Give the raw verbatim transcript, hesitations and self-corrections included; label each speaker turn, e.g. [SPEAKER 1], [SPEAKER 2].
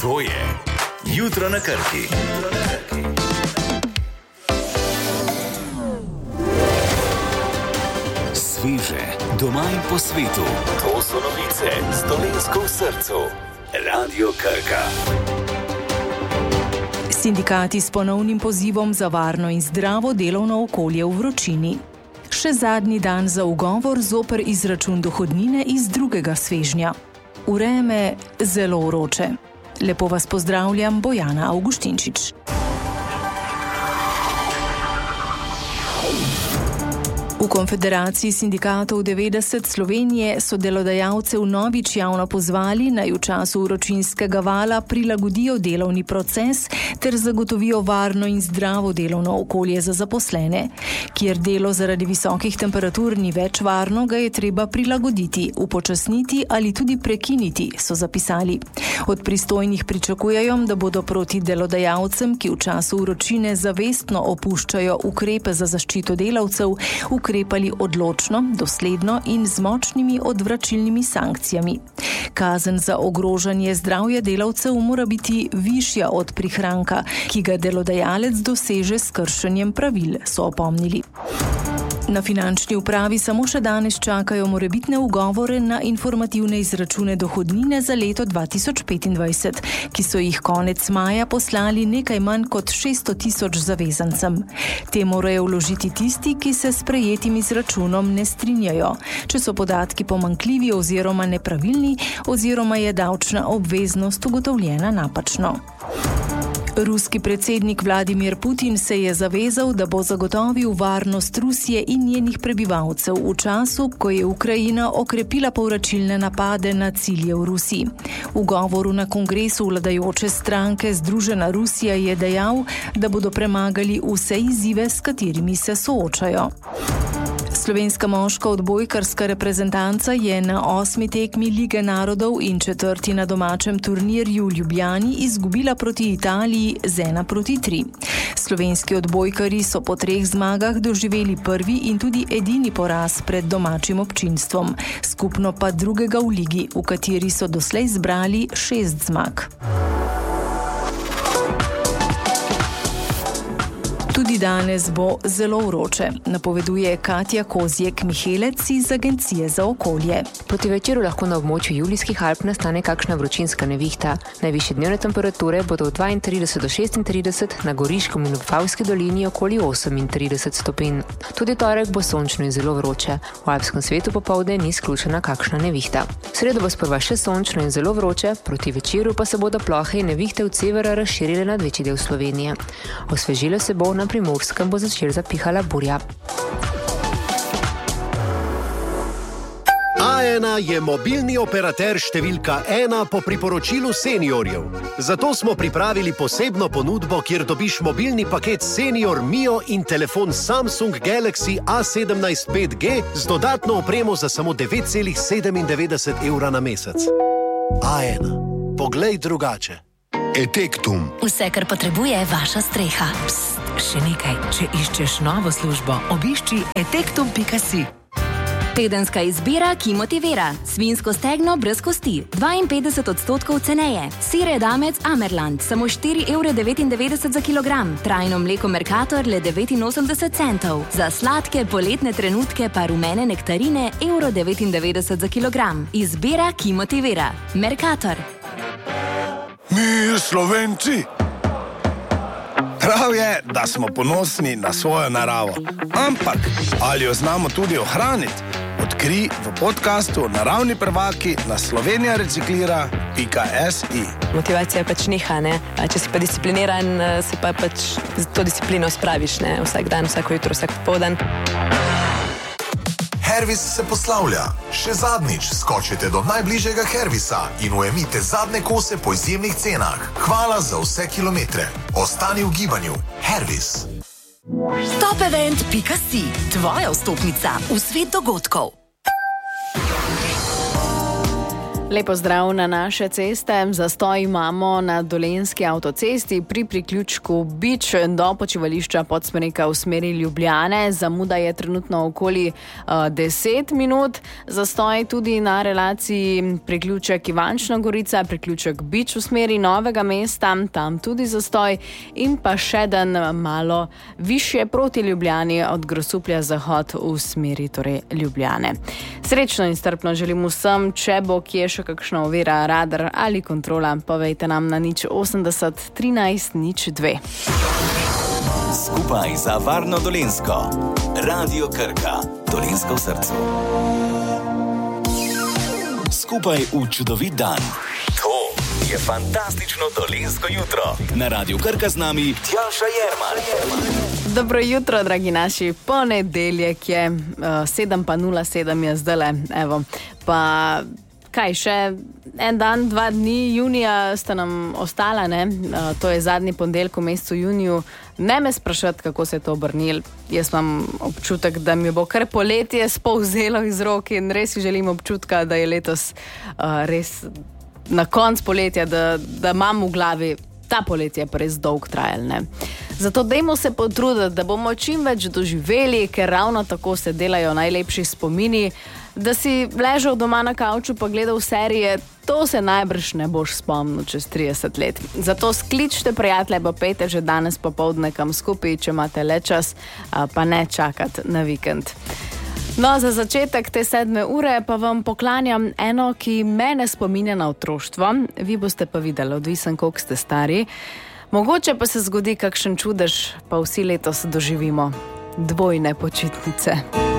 [SPEAKER 1] To je Jutro na Krki. Sveže, doma in po svetu. To so novice s Dolenjsko v srcu. Radio Krka.
[SPEAKER 2] Sindikati s ponovnim pozivom za varno in zdravo delovno okolje v vročini. Še zadnji dan za ugovor zoper izračun dohodnine iz drugega svežnja. Vreme zelo vroče. Lepo vas pozdravljam, Bojana Avguštinčič. V Konfederaciji sindikatov devetdeset Slovenije so delodajalce vnovič javno pozvali, naj v času vročinskega vala prilagodijo delovni proces ter zagotovijo varno in zdravo delovno okolje za zaposlene. Kjer delo zaradi visokih temperatur ni več varno, ga je treba prilagoditi, upočasniti ali tudi prekiniti, so zapisali. Od pristojnih pričakujejo, da bodo proti delodajalcem, ki v času vročine zavestno opuščajo ukrepe za zaščito delavcev, ukrepali odločno, dosledno in z močnimi odvračilnimi sankcijami. Kazen za ogrožanje zdravja delavcev mora biti višja od prihranka, ki ga delodajalec doseže s kršenjem pravil, so opomnili. Na finančni upravi samo še danes čakajo morebitne ugovore na informativne izračune dohodnine za leto dva tisoč petindvajset, ki so jih konec maja poslali nekaj manj kot šeststo tisoč zavezancem. Te morajo vložiti tisti, ki se s prejetim izračunom ne strinjajo, če so podatki pomanjkljivi oziroma nepravilni oziroma je davčna obveznost ugotovljena napačno. Ruski predsednik Vladimir Putin se je zavezal, da bo zagotovil varnost Rusije in njenih prebivalcev v času, ko je Ukrajina okrepila povračilne napade na cilje v Rusiji. V govoru na kongresu vladajoče stranke Združena Rusija je dejal, da bodo premagali vse izzive, s katerimi se soočajo. Slovenska moška odbojkarska reprezentanca je na osmi tekmi Lige narodov in četrti na domačem turnirju v Ljubljani izgubila proti Italiji z ena proti tri. Slovenski odbojkarji so po treh zmagah doživeli prvi in tudi edini poraz pred domačim občinstvom, skupno pa drugega v ligi, v kateri so doslej zbrali šest zmag. Tudi danes bo zelo vroče, napoveduje Katja Kozjek-Mihelec iz Agencije za okolje.
[SPEAKER 3] Proti večeru lahko na območju Julijskih Alp nastane kakšna vročinska nevihta. Najvišje dnevne temperature bodo od dvaintrideset do šestintrideset, na Goriškem in Vipavski dolini okoli osemintrideset stopinj. Tudi torek bo sončno in zelo vroče. V alpskem svetu popoldne ni izključena kakšna nevihta. V sredo bo sprva še sončno in zelo vroče, proti večeru pa se bodo plohe in nevihte od severa razširile nad večji del Slovenije. Osvežilo se bo, na Primorskem bo začel zapihala burja.
[SPEAKER 4] A ena je mobilni operater številka ena po priporočilu seniorjev. Zato smo pripravili posebno ponudbo, kjer dobiš mobilni paket Senior Mio in telefon Samsung Galaxy A sedemnajst pet G z dodatno opremo za samo devet celih sedemindevetdeset evra na mesec. A ena. Poglej drugače.
[SPEAKER 5] Etektum.
[SPEAKER 6] Vse, kar potrebuje vaša streha.
[SPEAKER 7] Psst, še nekaj. Če iščeš novo službo, obišči etektum pika si.
[SPEAKER 6] Tedenska izbira, ki motivira. Svinjsko stegno brez kosti, dvainpetdeset odstotkov ceneje. Sir edamec Amerland, samo štiri evre devetindevetdeset za kilogram. Trajno mleko Mercator le devetinosemdeset centov. Za sladke poletne trenutke pa rumene nektarine evro devetindevetdeset za kilogram. Izbira, ki motivira. Mercator.
[SPEAKER 5] Mi, Slovenci. Prav je, da smo ponosni na svojo naravo. Ampak, ali jo znamo tudi ohraniti? Odkri v podcastu Naravni prvaki na slovenija reciklira pika si.
[SPEAKER 8] Motivacija je pač neha, ne? Če si pa discipliniran, se pa pač to disciplino spraviš, ne? Vsak dan, vsako jutro, vsak popoldan.
[SPEAKER 9] Hervis se poslavlja. Še zadnjič skočite do najbližjega Hervisa in ujemite zadnje kose po izjemnih cenah. Hvala za vse kilometre. Ostani v gibanju. Hervis.
[SPEAKER 7] top event pika si. Tvoja vstopnica v svet dogodkov.
[SPEAKER 10] Lepo zdrav na naše ceste. Zastoj imamo na Dolenjski avtocesti pri priključku Bič do počivališča Podsmreka v smeri Ljubljane. Zamuda je trenutno okoli uh, deset minut. Zastoj tudi na relaciji priključek Ivančna Gorica, priključek Bič v smeri Novega mesta, tam tudi zastoj. In pa še dan malo višje proti Ljubljani od Grosuplja zahod v smeri torej Ljubljane. Srečno in strpno želim vsem, če bo kje še kakšna ovira, radar ali kontrola, povejte nam na nič osemdeset trinajst nič dve.
[SPEAKER 1] Skupaj za varno Dolenjsko. Radio Krka. Dolenjsko v srcu. Skupaj v čudovit dan. To je fantastično dolenjsko jutro. Na Radio Krka z nami Tjaša Jerman.
[SPEAKER 10] Dobro jutro, dragi naši. Ponedeljek je, uh, sedem pa nula sedem je zdajle, evo. Pa kaj, še en dan, dva dni junija sta nam ostala, ne? Uh, to je zadnji ponedeljek v mesecu juniju. Ne me sprašati, kako se je to obrnilo. Jaz imam občutek, da mi bo kar poletje spolzelo iz rok in res si želim občutka, da je letos uh, res na konc poletja, da, da imam v glavi ta poletje pa res dolg trajal, ne. Zato dajmo se potruditi, da bomo čim več doživeli, ker ravno tako se delajo najlepši spomini. Da si ležal doma na kavču pa gledal serije, to se najbrž ne boš spomnil čez trideset let. Zato skličite prijatelje, pa pejte že danes popoldne kam skupaj, če imate le čas, pa ne čakati na vikend. No, za začetek te sedme ure pa vam poklanjam eno, ki mene spominja na otroštvo. Vi boste pa videli, odvisen, koliko ste stari. Mogoče pa se zgodi kakšen čudež, pa vsi letos doživimo dvojne počitnice.